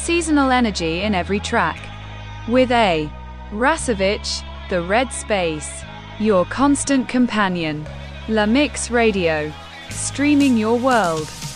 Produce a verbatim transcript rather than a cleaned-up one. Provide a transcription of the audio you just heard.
seasonal energy in every track. With A. Rasovich, The Red Space, your constant companion. La Mix Radio, streaming your world.